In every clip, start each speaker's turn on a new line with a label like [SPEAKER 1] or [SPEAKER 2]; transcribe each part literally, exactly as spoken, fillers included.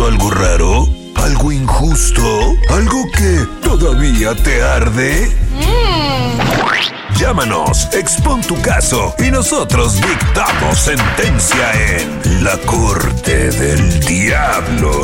[SPEAKER 1] pasó algo raro? ¿Algo injusto? ¿Algo que todavía te arde? Mm. Llámanos, expon tu caso y nosotros dictamos sentencia en La Corte del Diablo.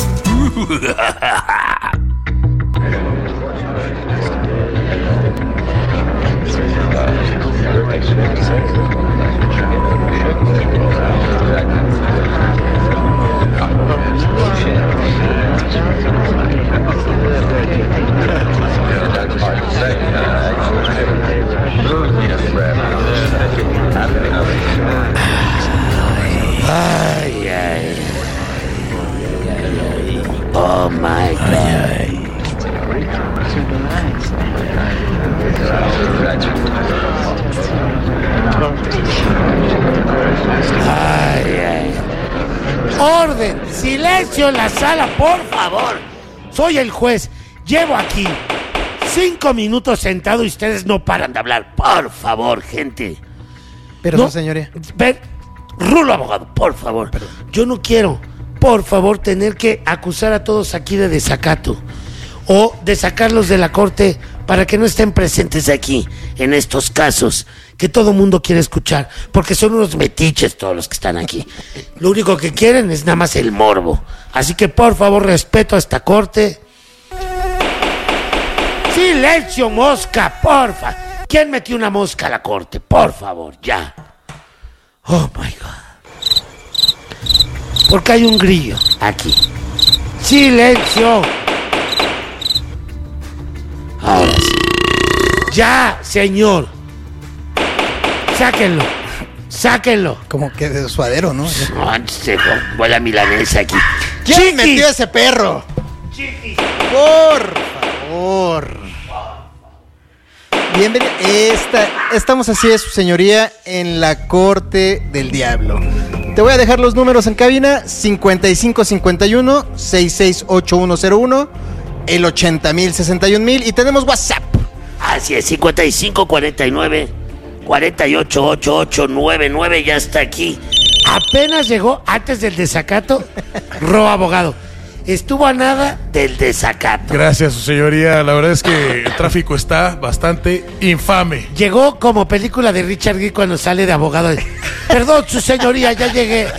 [SPEAKER 2] Ay, ay. Oh my God. Ay, ay. Orden, silencio en la sala, por favor. Soy el juez. Llevo aquí cinco minutos sentado y ustedes no paran de hablar. Por favor, gente.
[SPEAKER 3] Pero, no, señoría.
[SPEAKER 2] Ven, Rulo, abogado, por favor. Perdón. Yo no quiero, por favor, tener que acusar a todos aquí de desacato o de sacarlos de la corte para que no estén presentes aquí en estos casos que todo mundo quiere escuchar, porque son unos metiches todos los que están aquí. Lo único que quieren es nada más el morbo. Así que, por favor, respeto a esta corte. ¡Silencio, mosca, porfa! ¿Quién metió una mosca a la corte? Por favor, ya. Oh, my God. Porque hay un grillo aquí. ¡Silencio! Ahora sí. ¡Ya, señor! ¡Sáquenlo! ¡Sáquenlo!
[SPEAKER 3] Como que de suadero, ¿no?
[SPEAKER 2] No, se fue la milanesa aquí.
[SPEAKER 3] ¿Quién
[SPEAKER 2] Chiquis.
[SPEAKER 3] metió ese perro?
[SPEAKER 2] Chiquis.
[SPEAKER 3] Por favor. Bienvenido. Esta, estamos así es, su señoría, en la Corte del Diablo. Te voy a dejar los números en cabina: cincuenta y cinco cincuenta y uno, sesenta y seis ochenta y uno cero uno, el ochenta mil sesenta y un mil, y tenemos WhatsApp.
[SPEAKER 2] Así es, cincuenta y cinco cuarenta y nueve, cuarenta y ocho ochenta y ocho noventa y nueve, ya está aquí. Apenas llegó antes del desacato, Ro, abogado. Estuvo a nada del desacato.
[SPEAKER 4] Gracias, su señoría. La verdad es que el tráfico está bastante infame.
[SPEAKER 2] Llegó como película de Richard Gere cuando sale de abogado. Perdón, su señoría, ya llegué.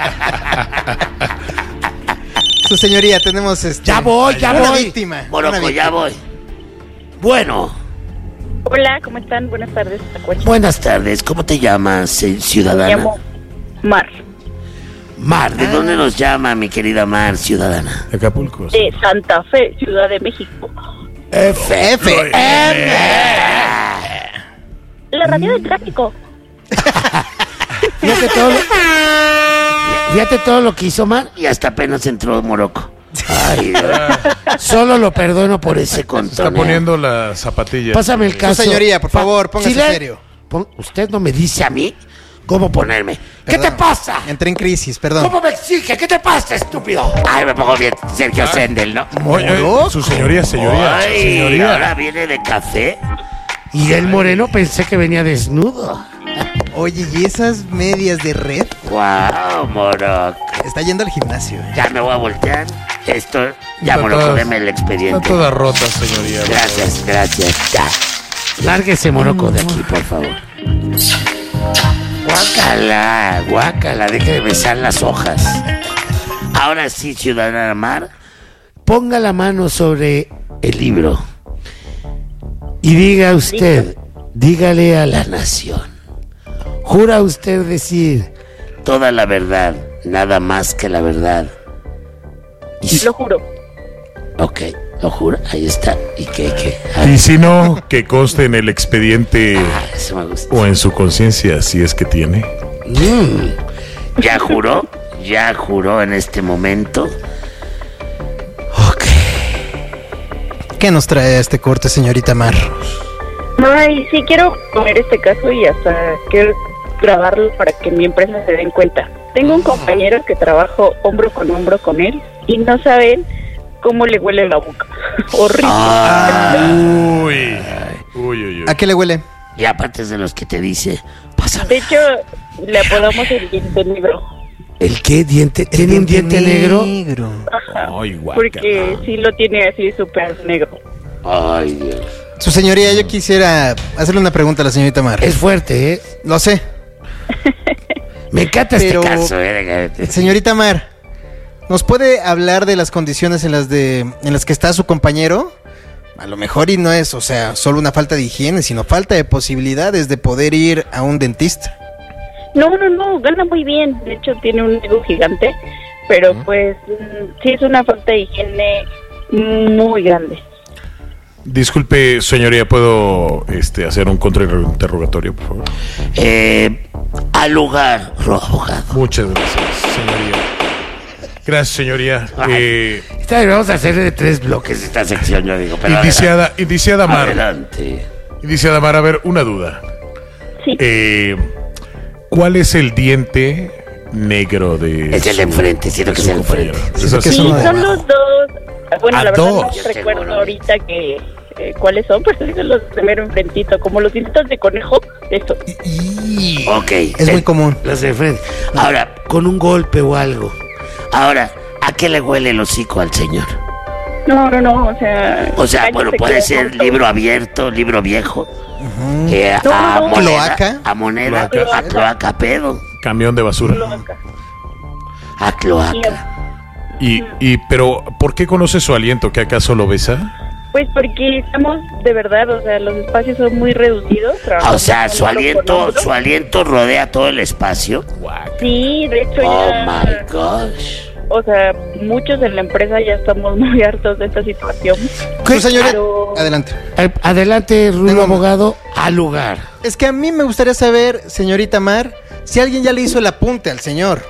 [SPEAKER 3] Su señoría, tenemos este...
[SPEAKER 2] Ya voy, ya
[SPEAKER 3] una
[SPEAKER 2] voy.
[SPEAKER 3] Víctima,
[SPEAKER 2] Moroco,
[SPEAKER 3] una víctima.
[SPEAKER 2] ya voy. Bueno.
[SPEAKER 5] Hola, ¿cómo están? Buenas tardes.
[SPEAKER 2] Buenas tardes. ¿Cómo te llamas, eh, ciudadana?
[SPEAKER 5] Me llamo Mar.
[SPEAKER 2] Mar, ¿de
[SPEAKER 3] Ah.
[SPEAKER 2] dónde nos llama mi querida Mar, ciudadana?
[SPEAKER 4] Acapulco.
[SPEAKER 5] De Santa Fe, Ciudad de México.
[SPEAKER 2] F F M.
[SPEAKER 5] La radio del tráfico.
[SPEAKER 2] Fíjate todo, lo, fíjate todo lo que hizo Mar y hasta apenas entró Moroco. Ay, Dios. Solo lo perdono por ese control.
[SPEAKER 4] Está poniendo las zapatillas.
[SPEAKER 2] Pásame el caso.
[SPEAKER 3] Su señoría, por favor, póngase
[SPEAKER 2] Si le-
[SPEAKER 3] serio.
[SPEAKER 2] Pon- usted no me dice a mí cómo ponerme. ¿Qué
[SPEAKER 3] Perdón,
[SPEAKER 2] te pasa?
[SPEAKER 3] Entré en crisis, perdón.
[SPEAKER 2] ¿Cómo me exige? ¿Qué te pasa, estúpido? Ay, me pongo bien Sergio Sendel, ¿no?
[SPEAKER 4] Oye, oye, su señoría, señoría.
[SPEAKER 2] Ay,
[SPEAKER 4] señoría.
[SPEAKER 2] ahora viene de café. Y el moreno pensé que venía desnudo.
[SPEAKER 3] Oye, ¿y esas medias de red?
[SPEAKER 2] Wow, Moroco.
[SPEAKER 3] Está yendo al gimnasio, ¿eh?
[SPEAKER 2] Ya me voy a voltear. Esto, ya,
[SPEAKER 4] Está
[SPEAKER 2] Moroco,
[SPEAKER 4] todas-
[SPEAKER 2] deme el expediente.
[SPEAKER 4] Están todas rotas, señoría.
[SPEAKER 2] Gracias, gracias. Ya. Lárguese, Moroco, de aquí, por favor. Guácala, guácala, deje de besar las hojas. Ahora sí, ciudadana Mar, ponga la mano sobre el libro y diga usted, dígale a la nación, ¿jura usted decir toda la verdad, nada más que la verdad? Y-
[SPEAKER 5] Lo juro.
[SPEAKER 2] Ok, lo juro, ahí está. ¿Y qué, qué? Ah,
[SPEAKER 4] Y si no, que conste en el expediente
[SPEAKER 2] ah, eso me gusta.
[SPEAKER 4] o en su conciencia, si es que tiene.
[SPEAKER 2] Mm. ¿Ya juró? ¿Ya juró en este momento? Ok.
[SPEAKER 3] ¿Qué nos trae a este corte, señorita Mar?
[SPEAKER 5] Ay, sí, quiero poner este caso y hasta quiero grabarlo para que mi empresa se den cuenta. Tengo un compañero que trabajo hombro con hombro con él y no saben cómo le huele la boca. Horrible.
[SPEAKER 2] Ah,
[SPEAKER 4] Uy. Uy, uy, uy.
[SPEAKER 3] ¿A qué le huele?
[SPEAKER 2] y aparte es de los que te dice, pásame.
[SPEAKER 5] De hecho, le apodamos el diente negro.
[SPEAKER 2] ¿El qué? ¿Diente? ¿Tiene un diente negro?
[SPEAKER 5] Ajá,
[SPEAKER 4] Ay, guácala.
[SPEAKER 5] porque sí lo tiene así súper negro.
[SPEAKER 2] Ay, Dios.
[SPEAKER 3] Su señoría, yo quisiera hacerle una pregunta a la señorita Mar.
[SPEAKER 2] Es fuerte, ¿eh?
[SPEAKER 3] Lo sé.
[SPEAKER 2] Me encanta
[SPEAKER 3] Pero-
[SPEAKER 2] este caso, ¿eh?
[SPEAKER 3] Señorita Mar, ¿nos puede hablar de las condiciones en las de en las que está su compañero? A lo mejor y no es, o sea, solo una falta de higiene, sino falta de posibilidades de poder ir a un dentista.
[SPEAKER 5] No, no, no, gana muy bien. De hecho, tiene un ego gigante. Pero pues mm, sí es una falta de higiene muy grande.
[SPEAKER 4] Disculpe, señoría, ¿puedo este, hacer un contrainterrogatorio, por favor?
[SPEAKER 2] Eh, al lugar, abogado.
[SPEAKER 4] Muchas gracias, señoría. Gracias, señoría. Eh,
[SPEAKER 2] Esta vez vamos a hacer de tres bloques esta sección, yo digo. Pero
[SPEAKER 4] indiciada, indiciada Mar.
[SPEAKER 2] adelante.
[SPEAKER 4] Indiciada Mar, a ver, una duda.
[SPEAKER 5] Sí.
[SPEAKER 4] Eh, ¿Cuál es el diente negro de
[SPEAKER 2] Es el de enfrente, siento
[SPEAKER 4] de
[SPEAKER 2] que
[SPEAKER 4] su
[SPEAKER 2] es el de
[SPEAKER 4] compañero?
[SPEAKER 2] enfrente.
[SPEAKER 4] ¿Es
[SPEAKER 3] Siento que
[SPEAKER 4] así?
[SPEAKER 3] es
[SPEAKER 5] Sí,
[SPEAKER 3] uno de
[SPEAKER 5] son
[SPEAKER 3] abajo.
[SPEAKER 5] los dos. Bueno,
[SPEAKER 4] Ah,
[SPEAKER 5] la verdad
[SPEAKER 4] dos.
[SPEAKER 5] no recuerdo ahorita que eh, cuáles son, pero son los de mero enfrentito, como los dientes de conejo, eso.
[SPEAKER 3] Y-
[SPEAKER 2] Ok.
[SPEAKER 3] Es muy
[SPEAKER 2] eh,
[SPEAKER 3] común.
[SPEAKER 2] Los de enfrente. Ahora, con un golpe o algo. Ahora, ¿a qué le huele el hocico al señor?
[SPEAKER 5] No, no, no, o sea...
[SPEAKER 2] O sea,
[SPEAKER 5] cállate
[SPEAKER 2] bueno,
[SPEAKER 5] que
[SPEAKER 2] puede
[SPEAKER 5] me
[SPEAKER 2] ser
[SPEAKER 5] corto.
[SPEAKER 2] libro abierto, libro viejo. eh,
[SPEAKER 5] No,
[SPEAKER 2] a
[SPEAKER 5] no, no.
[SPEAKER 2] moneda,
[SPEAKER 3] ¿Cloaca?
[SPEAKER 2] a moneda,
[SPEAKER 4] Cloaca.
[SPEAKER 2] a cloaca pedo,
[SPEAKER 4] Camión de basura.
[SPEAKER 5] Cloaca.
[SPEAKER 2] a cloaca.
[SPEAKER 4] Y, y, pero, ¿por qué conoce su aliento? ¿Que acaso lo besa?
[SPEAKER 5] Pues porque estamos, de verdad, o sea, los espacios son muy reducidos.
[SPEAKER 2] O
[SPEAKER 5] trabajamos
[SPEAKER 2] sea, su
[SPEAKER 5] hombro con
[SPEAKER 2] aliento,
[SPEAKER 5] hombro.
[SPEAKER 2] su aliento rodea todo el espacio.
[SPEAKER 5] Sí, de hecho
[SPEAKER 2] Oh
[SPEAKER 5] ya...
[SPEAKER 2] my gosh.
[SPEAKER 5] O sea, muchos en la empresa ya estamos muy hartos de esta situación.
[SPEAKER 3] Su señoría,
[SPEAKER 5] Pero-
[SPEAKER 3] adelante.
[SPEAKER 2] Eh, Adelante, Rulo
[SPEAKER 3] Tengo-
[SPEAKER 2] abogado, al lugar.
[SPEAKER 3] Es que a mí me gustaría saber, señorita Mar, si alguien ya le hizo el apunte al señor.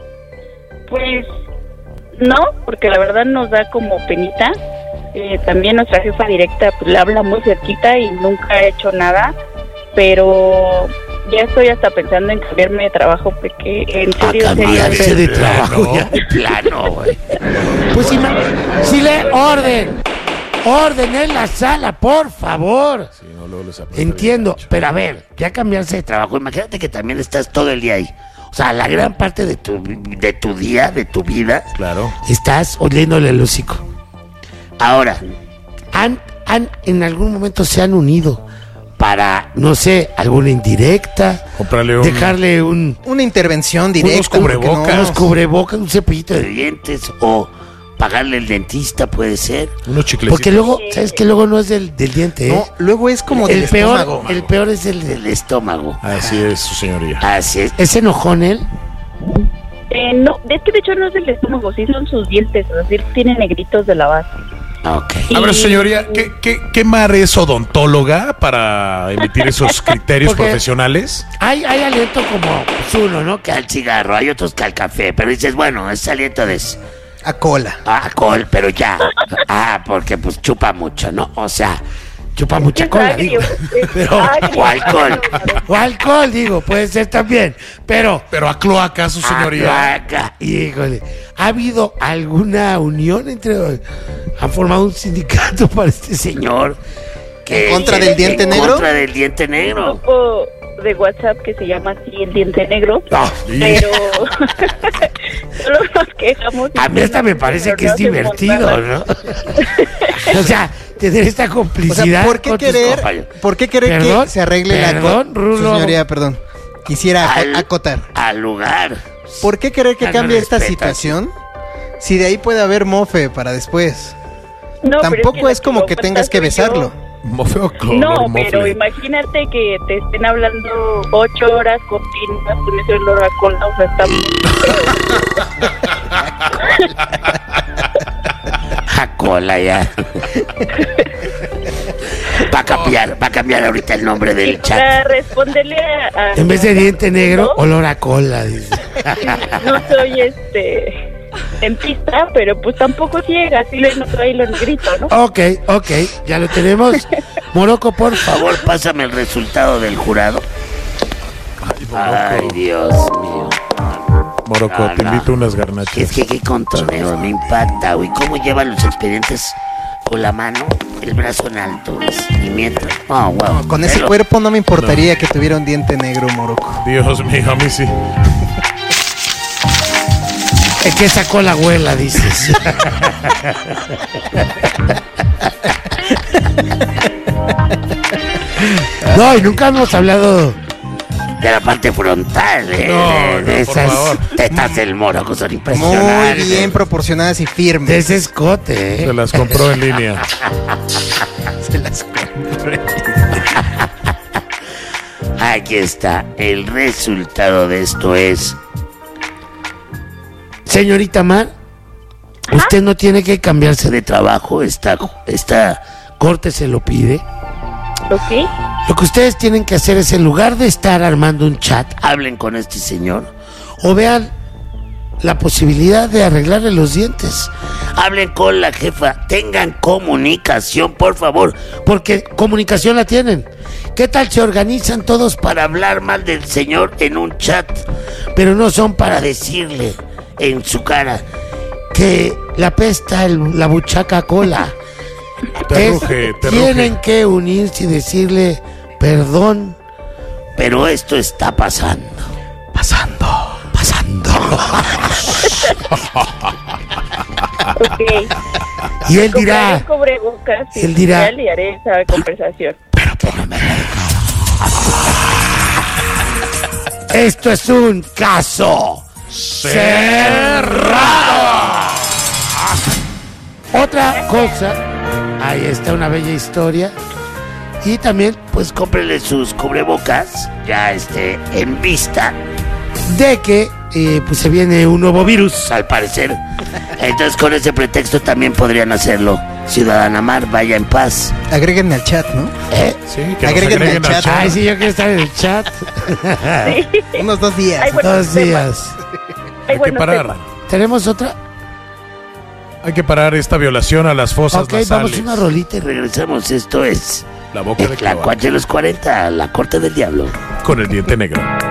[SPEAKER 5] Pues no, porque la verdad nos da como penita. Eh, también nuestra jefa directa pues, le habla muy cerquita y nunca ha hecho nada. Pero ya estoy hasta pensando en cambiarme de trabajo porque en
[SPEAKER 2] A
[SPEAKER 5] serio, en serio,
[SPEAKER 2] cambiarse
[SPEAKER 5] en
[SPEAKER 2] de
[SPEAKER 5] serio.
[SPEAKER 2] trabajo ya de plano, güey. Pues si, ma- si le orden, orden en la sala, por favor.
[SPEAKER 4] Sí, no, luego les aprieta
[SPEAKER 2] Entiendo,
[SPEAKER 4] bien,
[SPEAKER 2] pero a ver, ya cambiarse de trabajo, imagínate que también estás todo el día ahí. O sea, la gran parte de tu, de tu día, de tu vida,
[SPEAKER 4] Claro.
[SPEAKER 2] estás oliéndole el hocico. Ahora, han, han, en algún momento se han unido para, no sé, alguna indirecta,
[SPEAKER 4] Comprarle un...
[SPEAKER 2] dejarle un,
[SPEAKER 3] Una intervención directa.
[SPEAKER 4] Unos cubrebocas.
[SPEAKER 3] porque no-
[SPEAKER 2] unos cubrebocas, un cepillito de dientes, o pagarle el dentista, puede ser.
[SPEAKER 4] Unos chiclecitos.
[SPEAKER 2] Porque luego, ¿sabes que luego no es del, del diente,
[SPEAKER 3] No,
[SPEAKER 2] ¿eh?
[SPEAKER 3] luego es como del
[SPEAKER 2] el peor,
[SPEAKER 3] estómago.
[SPEAKER 2] el peor es el del estómago.
[SPEAKER 4] Así es, su señoría.
[SPEAKER 2] Así es. ¿Es enojón él?
[SPEAKER 5] Eh, no, es que de hecho no es el estómago, sí son sus dientes, es decir, tiene negritos de la base.
[SPEAKER 2] Ok.
[SPEAKER 4] A ver,
[SPEAKER 5] Y-
[SPEAKER 4] señoría, ¿qué, qué, qué Mar es odontóloga para emitir esos criterios
[SPEAKER 2] Porque-
[SPEAKER 4] profesionales?
[SPEAKER 2] Hay, hay aliento como pues, uno, ¿no? Que al cigarro, hay otros que al café, pero dices, bueno, es aliento de s-
[SPEAKER 3] A cola.
[SPEAKER 2] a alcohol, pero ya. Ah, porque pues chupa mucho, ¿no? O sea, chupa mucha
[SPEAKER 5] Es
[SPEAKER 2] cola,
[SPEAKER 5] agrio,
[SPEAKER 2] digo.
[SPEAKER 5] es
[SPEAKER 2] Pero,
[SPEAKER 5] agrio.
[SPEAKER 2] o alcohol. O alcohol, digo, puede ser también. Pero
[SPEAKER 4] Pero a cloaca, su señoría.
[SPEAKER 2] Acá, híjole. ¿Ha habido alguna unión entre... ¿Han formado un sindicato para este señor? Que,
[SPEAKER 3] ¿En contra del diente
[SPEAKER 2] en
[SPEAKER 3] negro?
[SPEAKER 2] contra del diente
[SPEAKER 5] Un
[SPEAKER 2] negro.
[SPEAKER 5] grupo de WhatsApp que se llama así el diente negro,
[SPEAKER 2] No,
[SPEAKER 5] pero solo nos quejamos. y
[SPEAKER 2] a mí hasta me parece que es
[SPEAKER 5] no hacemos
[SPEAKER 2] divertido,
[SPEAKER 5] nada.
[SPEAKER 2] ¿no? O sea, tener esta
[SPEAKER 3] O
[SPEAKER 2] complicidad
[SPEAKER 3] sea, ¿por qué
[SPEAKER 2] con tus
[SPEAKER 3] querer,
[SPEAKER 2] compañeros.
[SPEAKER 3] ¿por qué querer
[SPEAKER 2] Perdón,
[SPEAKER 3] que se arregle la
[SPEAKER 2] perdón,
[SPEAKER 3] co-
[SPEAKER 2] Rulo.
[SPEAKER 3] Su señoría, perdón. Quisiera aco-
[SPEAKER 2] Al-
[SPEAKER 3] acotar.
[SPEAKER 2] Al lugar.
[SPEAKER 3] ¿Por qué querer que
[SPEAKER 2] Ah, no
[SPEAKER 3] cambie esta
[SPEAKER 2] respetas.
[SPEAKER 3] situación? Si de ahí puede haber mofe para después.
[SPEAKER 5] No, pero
[SPEAKER 3] Tampoco
[SPEAKER 5] la
[SPEAKER 3] es como que
[SPEAKER 5] lo
[SPEAKER 3] tengas que
[SPEAKER 5] cuenta soy
[SPEAKER 3] besarlo.
[SPEAKER 4] Mofeo
[SPEAKER 5] yo.
[SPEAKER 4] color
[SPEAKER 5] No,
[SPEAKER 4] mofle.
[SPEAKER 5] pero imagínate que te estén hablando ocho horas continuas con ese olor a cola, o sea, está muy
[SPEAKER 2] A cola ya. Va a cambiar, va a cambiar ahorita el nombre
[SPEAKER 5] Y
[SPEAKER 2] del chat.
[SPEAKER 5] para responderle a, a-
[SPEAKER 2] En vez de diente negro,
[SPEAKER 5] ¿no?
[SPEAKER 2] olor a cola, dice.
[SPEAKER 5] no soy este dentista, pero pues tampoco ciega, así le noto ahí los gritos, ¿no?
[SPEAKER 2] Ok, ok, ya lo tenemos. Moroco, por favor, pásame el resultado del jurado. Ay, Dios mío.
[SPEAKER 4] Moroco,
[SPEAKER 2] Ah,
[SPEAKER 4] te
[SPEAKER 2] no.
[SPEAKER 4] invito a unas
[SPEAKER 2] Es
[SPEAKER 4] garnachas.
[SPEAKER 2] que qué contoneo, me impacta, güey. ¿Cómo llevan los expedientes con la mano, el brazo en alto? Y mientras. Oh, wow.
[SPEAKER 3] Con ese
[SPEAKER 2] Pero-
[SPEAKER 3] cuerpo no me importaría que tuviera un diente negro, Moroco.
[SPEAKER 4] Dios mío, a mí sí.
[SPEAKER 2] Es que sacó la abuela, dices. No, y nunca hemos hablado de la parte frontal, ¿eh?
[SPEAKER 4] No,
[SPEAKER 2] de, de
[SPEAKER 4] no, por
[SPEAKER 2] esas
[SPEAKER 4] favor.
[SPEAKER 2] tetas del moro que son
[SPEAKER 3] Muy
[SPEAKER 2] impresionantes.
[SPEAKER 3] bien proporcionadas y
[SPEAKER 2] De
[SPEAKER 3] firmes.
[SPEAKER 2] ese escote, ¿eh?
[SPEAKER 4] Se las compró en línea.
[SPEAKER 3] Se las compré.
[SPEAKER 2] Aquí está. El resultado de esto es... Señorita Mar, usted no tiene que cambiarse de trabajo. Esta, esta corte se lo pide.
[SPEAKER 5] ¿Ok?
[SPEAKER 2] Lo que ustedes tienen que hacer es, en lugar de estar armando un chat, hablen con este señor o vean la posibilidad de arreglarle los dientes. Hablen con la jefa, tengan comunicación, por favor, porque comunicación la tienen. ¿Qué tal se organizan todos para hablar mal del señor en un chat? Pero no son para decirle en su cara que le apesta el- la buchaca cola.
[SPEAKER 4] Te
[SPEAKER 2] Es-
[SPEAKER 4] ruge, te
[SPEAKER 2] tienen
[SPEAKER 4] ruge.
[SPEAKER 2] que unirse y decirle perdón, pero esto está pasando. Pasando, pasando.
[SPEAKER 5] Ok.
[SPEAKER 2] Y él
[SPEAKER 5] Compraré
[SPEAKER 2] dirá,
[SPEAKER 5] cubrebocas y
[SPEAKER 2] él dirá-
[SPEAKER 5] ya le haré esa conversación.
[SPEAKER 2] pero que no me esto es un caso cerrado. Otra cosa, ahí está una bella historia. Y también, pues cómprenle sus cubrebocas, ya esté en vista de que eh, pues se viene un nuevo virus, al parecer. Entonces, con ese pretexto también podrían hacerlo. Ciudadana Mar, vaya en paz.
[SPEAKER 3] Agréguenme al chat, ¿no?
[SPEAKER 2] ¿Eh?
[SPEAKER 4] Sí, que nos
[SPEAKER 3] Agréguenme
[SPEAKER 4] agreguen
[SPEAKER 3] al
[SPEAKER 4] al
[SPEAKER 3] chat.
[SPEAKER 2] Ay, sí, yo quiero estar en el chat.
[SPEAKER 3] Unos dos días.
[SPEAKER 5] Ay, bueno,
[SPEAKER 2] Dos días.
[SPEAKER 5] Ay,
[SPEAKER 4] Hay que
[SPEAKER 5] bueno,
[SPEAKER 4] parar.
[SPEAKER 5] sepa.
[SPEAKER 2] ¿Tenemos otra?
[SPEAKER 4] Hay que parar esta violación a las fosas
[SPEAKER 2] Ok,
[SPEAKER 4] nasales.
[SPEAKER 2] vamos a una rolita y regresamos. Esto es
[SPEAKER 4] La boca de
[SPEAKER 2] La
[SPEAKER 4] clava.
[SPEAKER 2] Cuache de los cuarenta, la corte del diablo.
[SPEAKER 4] Con el diente negro.